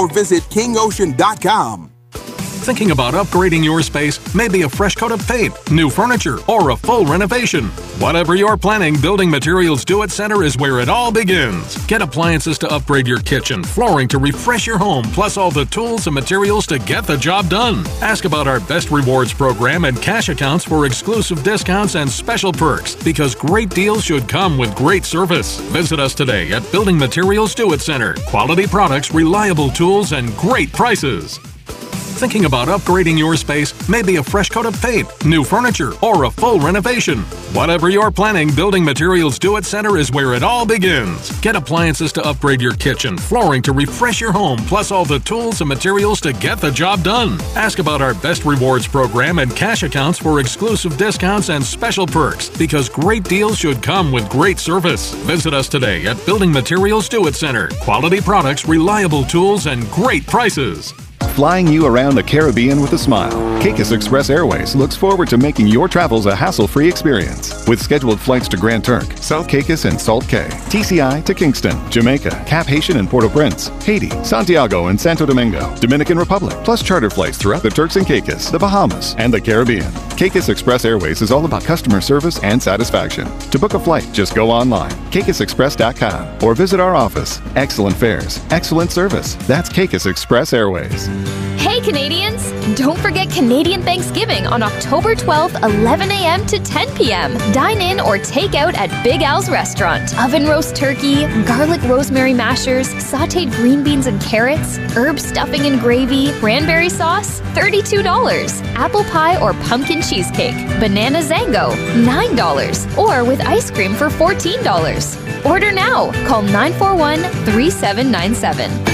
or visit kingocean.com. Thinking about upgrading your space? Maybe a fresh coat of paint, new furniture, or a full renovation. Whatever you're planning, Building Materials Do-It Center is where it all begins. Get appliances to upgrade your kitchen, flooring to refresh your home, plus all the tools and materials to get the job done. Ask about our Best Rewards program and cash accounts for exclusive discounts and special perks, because great deals should come with great service. Visit us today at Building Materials Do-It Center. Quality products, reliable tools, and great prices. Thinking about upgrading your space? Maybe a fresh coat of paint, new furniture, or a full renovation. Whatever you're planning, Building Materials Do-It Center is where it all begins. Get appliances to upgrade your kitchen, flooring to refresh your home, plus all the tools and materials to get the job done. Ask about our Best Rewards program and cash accounts for exclusive discounts and special perks, because great deals should come with great service. Visit us today at Building Materials Do-It Center. Quality products, reliable tools, and great prices. Flying you around the Caribbean with a smile, Caicos Express Airways looks forward to making your travels a hassle-free experience. With scheduled flights to Grand Turk, South Caicos and Salt Cay, TCI to Kingston, Jamaica, Cap Haitian and Port-au-Prince, Haiti, Santiago and Santo Domingo, Dominican Republic, plus charter flights throughout the Turks and Caicos, the Bahamas, and the Caribbean. Caicos Express Airways is all about customer service and satisfaction. To book a flight, just go online, caicosexpress.com, or visit our office. Excellent fares, excellent service. That's Caicos Express Airways. Hey Canadians! Don't forget Canadian Thanksgiving on October 12th, 11 a.m. to 10 p.m. Dine in or take out at Big Al's Restaurant. Oven roast turkey, garlic rosemary mashers, sautéed green beans and carrots, herb stuffing and gravy, cranberry sauce, $32. Apple pie or pumpkin cheesecake, banana zango, $9. Or with ice cream for $14. Order now. Call 941-3797.